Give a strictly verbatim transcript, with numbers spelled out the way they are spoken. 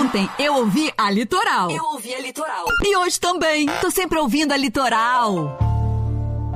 Ontem eu ouvi a Litoral. Eu ouvi a Litoral. E hoje também. Tô sempre ouvindo a Litoral.